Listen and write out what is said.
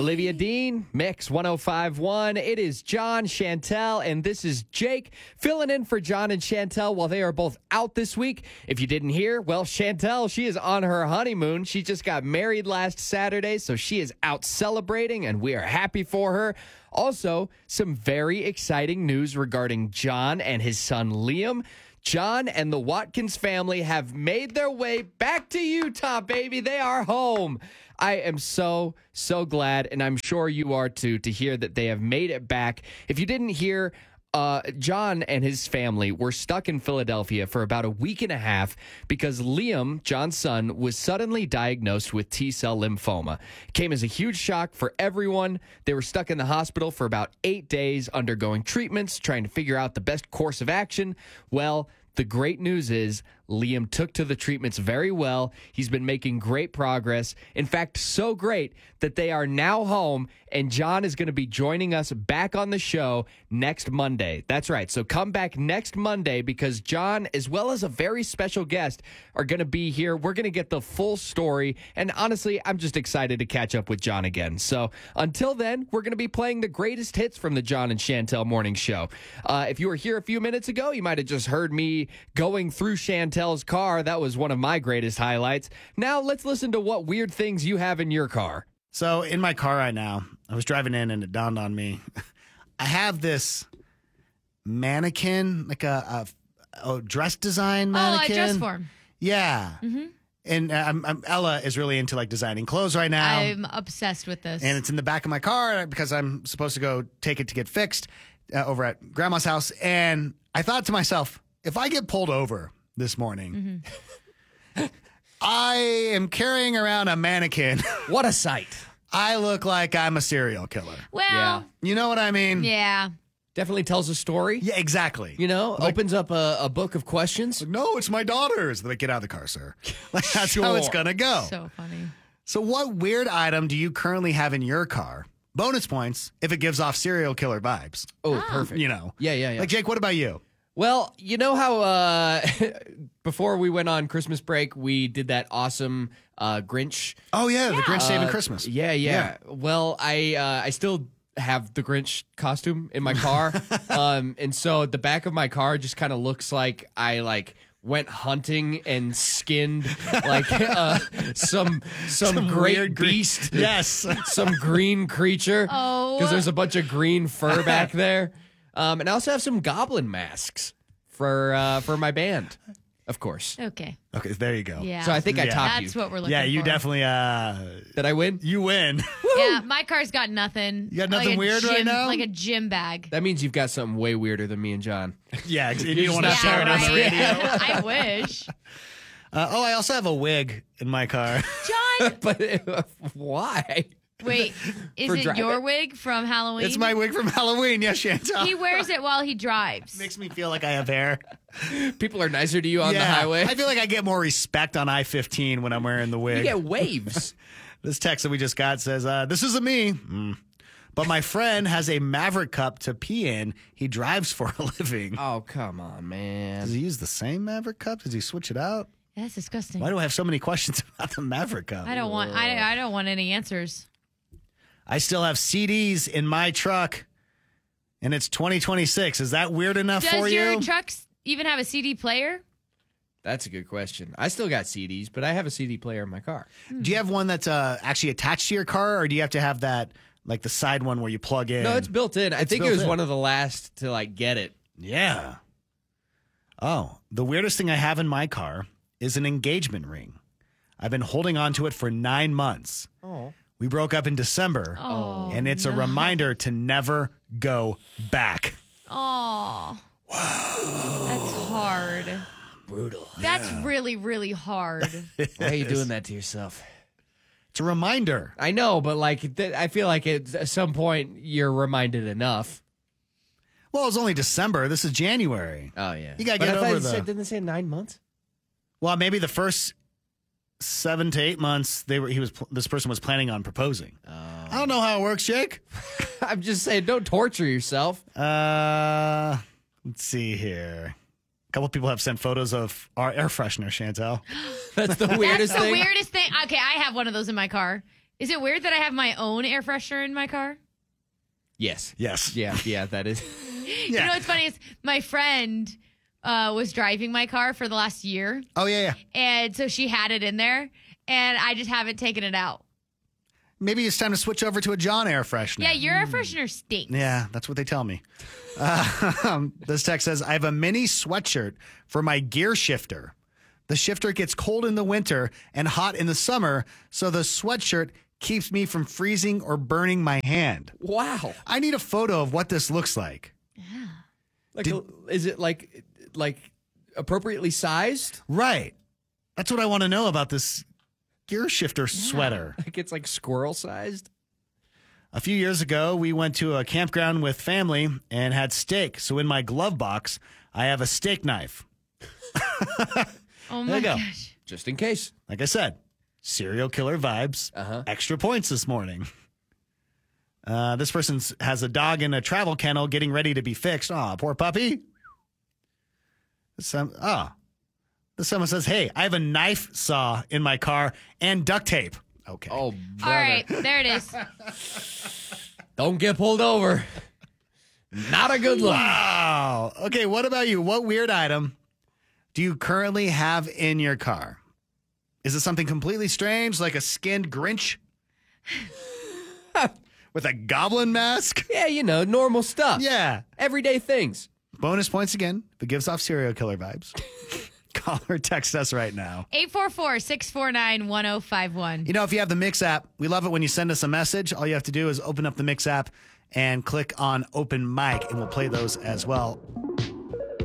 Olivia Dean, Mix 105.1. It is John, Chantel, and this is Jake filling in for John and Chantel while they are both out this week. If you didn't hear, well, Chantel, she is on her honeymoon. She just got married last Saturday, so she is out celebrating, and we are happy for her. Also, some very exciting news regarding John and his son Liam. John and the Watkins family have made their way back to Utah, baby. They are home. I am so glad, and I'm sure you are too, to hear that they have made it back. If you didn't hear, John and his family were stuck in Philadelphia for about a week and a half because Liam, John's son, was suddenly diagnosed with T-cell lymphoma. It came as a huge shock for everyone. They were stuck in the hospital for about 8 days, undergoing treatments, trying to figure out the best course of action. Well, the great news is Liam took to the treatments very well. He's been making great progress. In fact, so great that they are now home, and John is going to be joining us back on the show next Monday. That's right. So come back next Monday because John, as well as a very special guest, are going to be here. We're going to get the full story, and honestly, I'm just excited to catch up with John again. So until then, we're going to be playing the greatest hits from the John and Chantel Morning Show. If you were here a few minutes ago, you might have just heard me going through Chantel's car. That was one of my greatest highlights. Now let's listen to what weird things you have in your car. So in my car right now, I was driving in and it dawned on me. I have this mannequin, like a dress design mannequin. Oh, a dress form. Yeah. Mm-hmm. And Ella is really into like designing clothes right now. I'm obsessed with this. And it's in the back of my car because I'm supposed to go take it to get fixed over at Grandma's house. And I thought to myself, if I get pulled over this morning, I am carrying around a mannequin. What a sight. I look like I'm a serial killer. Well, Yeah. You know what I mean? yeah. Definitely tells a story. Yeah, exactly. You know, opens up a book of questions. No, it's my daughter's. Like, get out of the car, sir. Like, that's how it's going to go. So funny. So what weird item do you currently have in your car? Bonus points if it gives off serial killer vibes. Oh, perfect. You know. Yeah. Like, Jake, what about you? Well, you know how before we went on Christmas break, we did that awesome Grinch. Oh, yeah, the Grinch Saving Christmas. Yeah. Well, I still have the Grinch costume in my car. And so the back of my car just kind of looks like I went hunting and skinned like some great weird beast. Yes. Some green creature. Oh. Because there's a bunch of green fur back there. And I also have some goblin masks for my band, of course. Okay. Okay, there you go. Yeah. So I think I topped That's you. what we're looking for. Yeah, you definitely, Did I win? you win. Yeah, my car's got nothing. You got nothing like a weird right gym- now? Like a gym bag. That means you've got something way weirder than me and John. Yeah, you don't want to just share it on the right. radio. I wish. I also have a wig in my car. John, But why? wait, is For it driving? your wig from Halloween? It's my wig from Halloween. Yes, Chantal. He wears it while he drives. Makes me feel like I have hair. People are nicer to you on the highway. I feel like I get more respect on I-15 when I'm wearing the wig. You get waves. This text that we just got says, this is a me. But my friend has a Maverick cup to pee in. He drives for a living. Oh, come on, man. Does he use the same Maverick cup? Does he switch it out? That's disgusting. Why do I have so many questions about the Maverick cup? I don't want. I don't want any answers. I still have CDs in my truck, and it's 2026. Is that weird enough for Does you? your truck even have a CD player? That's a good question. I still got CDs, but I have a CD player in my car. Do you have one that's actually attached to your car, or do you have to have that, like the side one where you plug in? No, it's built in. I think it built was in. one of the last to get it. Yeah. Oh, the weirdest thing I have in my car is an engagement ring. I've been holding on to it for 9 months. Oh. We broke up in December, and it's a reminder to never go back. Oh. Wow. That's hard. Brutal. That's really, really hard. Why are you doing that to yourself? It's a reminder. I know, but I feel like at some point you're reminded enough. Well, it's only December. This is January. Oh, yeah. You got to But get I thought over it the... said- Didn't it say 9 months? Well, maybe the first 7 to 8 months this person was planning on proposing. I don't know how it works, Jake. I'm just saying, don't torture yourself. Let's see here. A couple people have sent photos of our air freshener, Chantel. That's the weirdest That's the thing. weirdest thing. Okay, I have one of those in my car. Is it weird that I have my own air freshener in my car? Yes. Yes. Yeah, that is. You know what's funny is my friend was driving my car for the last year. Oh, yeah. And so she had it in there, and I just haven't taken it out. Maybe it's time to switch over to a John air freshener. Yeah, your air freshener stinks. Yeah, that's what they tell me. This text says, I have a mini sweatshirt for my gear shifter. The shifter gets cold in the winter and hot in the summer, so the sweatshirt keeps me from freezing or burning my hand. Wow. I need a photo of what this looks like. Like, is it like appropriately sized? Right. That's what I want to know about this gear shifter sweater. Like it's like squirrel sized? A few years ago, we went to a campground with family and had steak. So in my glove box, I have a steak knife. Oh There my you go. gosh. Just in case. Like I said, serial killer vibes. Extra points this morning. This person has a dog in a travel kennel getting ready to be fixed. Aw, poor puppy. This someone says, hey, I have a knife saw in my car and duct tape. Okay. Oh, All brother. right, there it is. Don't get pulled over. Not a good look. Wow. Okay, what about you? What weird item do you currently have in your car? Is it something completely strange, like a skinned Grinch? With a goblin mask? Yeah, normal stuff. Yeah. Everyday things. Bonus points again if it gives off serial killer vibes. Call or text us right now. 844-649-1051. If you have the Mix app, we love it when you send us a message. All you have to do is open up the Mix app and click on Open Mic, and we'll play those as well.